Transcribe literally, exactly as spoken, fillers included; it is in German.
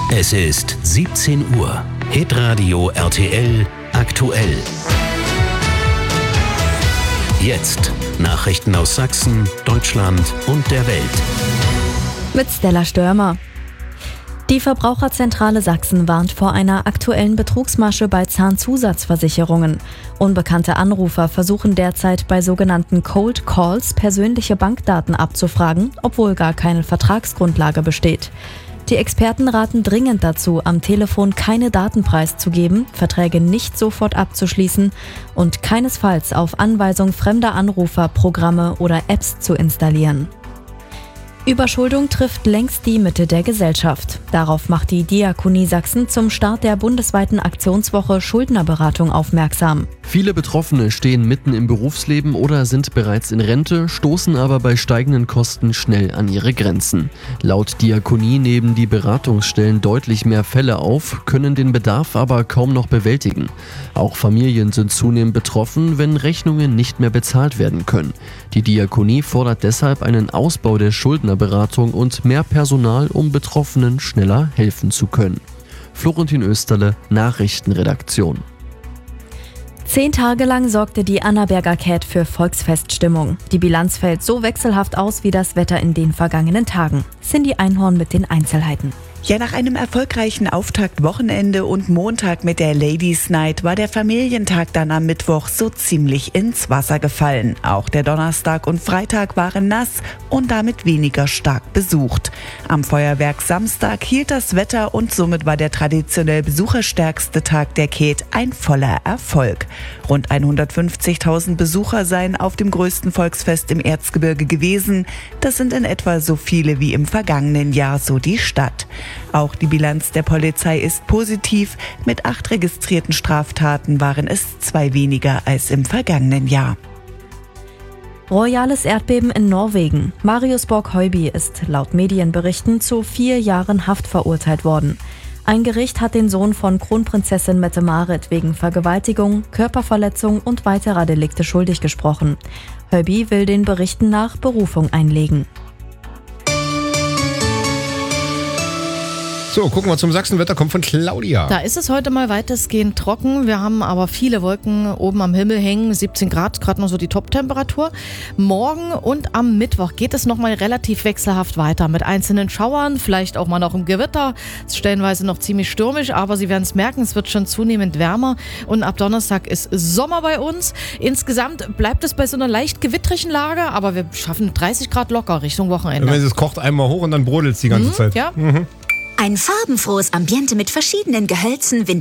Es ist siebzehn Uhr. Hitradio R T L aktuell. Jetzt Nachrichten aus Sachsen, Deutschland und der Welt. Mit Stella Störmer. Die Verbraucherzentrale Sachsen warnt vor einer aktuellen Betrugsmasche bei Zahnzusatzversicherungen. Unbekannte Anrufer versuchen derzeit bei sogenannten Cold Calls persönliche Bankdaten abzufragen, obwohl gar keine Vertragsgrundlage besteht. Die Experten raten dringend dazu, am Telefon keine Daten preiszugeben, Verträge nicht sofort abzuschließen und keinesfalls auf Anweisung fremder Anrufer Programme oder Apps zu installieren. Überschuldung trifft längst die Mitte der Gesellschaft. Darauf macht die Diakonie Sachsen zum Start der bundesweiten Aktionswoche Schuldnerberatung aufmerksam. Viele Betroffene stehen mitten im Berufsleben oder sind bereits in Rente, stoßen aber bei steigenden Kosten schnell an ihre Grenzen. Laut Diakonie nehmen die Beratungsstellen deutlich mehr Fälle auf, können den Bedarf aber kaum noch bewältigen. Auch Familien sind zunehmend betroffen, wenn Rechnungen nicht mehr bezahlt werden können. Die Diakonie fordert deshalb einen Ausbau der Schuldnerberatung und mehr Personal, um Betroffenen schneller helfen zu können. Florentin Österle, Nachrichtenredaktion. Zehn Tage lang sorgte die Annaberger Cat für Volksfeststimmung. Die Bilanz fällt so wechselhaft aus wie das Wetter in den vergangenen Tagen. Cindy Einhorn mit den Einzelheiten. Ja, nach einem erfolgreichen Auftaktwochenende und Montag mit der Ladies Night war der Familientag dann am Mittwoch so ziemlich ins Wasser gefallen. Auch der Donnerstag und Freitag waren nass und damit weniger stark besucht. Am Feuerwerk Samstag hielt das Wetter und somit war der traditionell besucherstärkste Tag der Cat ein voller Erfolg. Rund hundertfünfzigtausend Besucher seien auf dem größten Volksfest im Erzgebirge gewesen. Das sind in etwa so viele wie im vergangenen Jahr, so die Stadt. Auch die Bilanz der Polizei ist positiv. Mit acht registrierten Straftaten waren es zwei weniger als im vergangenen Jahr. Royales Erdbeben in Norwegen. Marius Borg-Høiby ist laut Medienberichten zu vier Jahren Haft verurteilt worden. Ein Gericht hat den Sohn von Kronprinzessin Mette-Marit wegen Vergewaltigung, Körperverletzung und weiterer Delikte schuldig gesprochen. Høiby will den Berichten nach Berufung einlegen. So, gucken wir zum Sachsenwetter, kommt von Claudia. Da ist es heute mal weitestgehend trocken. Wir haben aber viele Wolken oben am Himmel hängen. siebzehn Grad, gerade noch so die Top-Temperatur. Morgen und am Mittwoch geht es nochmal relativ wechselhaft weiter mit einzelnen Schauern, vielleicht auch mal noch im Gewitter. Es ist stellenweise noch ziemlich stürmisch, aber Sie werden es merken, es wird schon zunehmend wärmer. Und ab Donnerstag ist Sommer bei uns. Insgesamt bleibt es bei so einer leicht gewittrigen Lage, aber wir schaffen dreißig Grad locker Richtung Wochenende. Es kocht einmal hoch und dann brodelt es die ganze mhm, Zeit. Ja. Mhm. Ein farbenfrohes Ambiente mit verschiedenen Gehölzen,